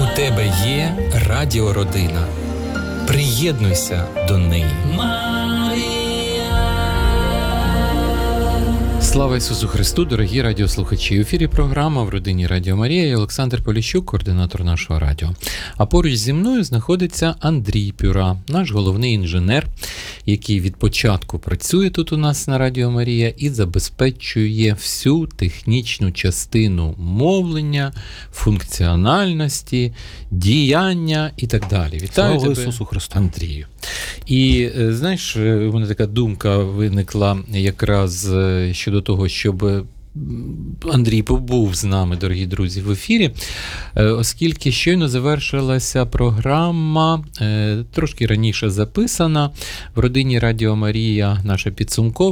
У тебе є радіородина. Приєднуйся до неї. Слава Ісусу Христу, дорогі радіослухачі! В ефірі програма «В родині Радіо Марія» і Олександр Поліщук, координатор нашого радіо. А поруч зі мною знаходиться Андрій Пюра, наш головний інженер, який від початку працює тут у нас на Радіо Марія і забезпечує всю технічну частину мовлення, функціональності, діяння і так далі. Вітаю Слава тебе, Ісусу Христу, Андрію. І, знаєш, у мене така думка виникла якраз щодо того, щоб Андрій побув з нами, дорогі друзі, в ефірі, оскільки щойно завершилася програма, трошки раніше записана, в родині Радіо Марія, наша підсумкова,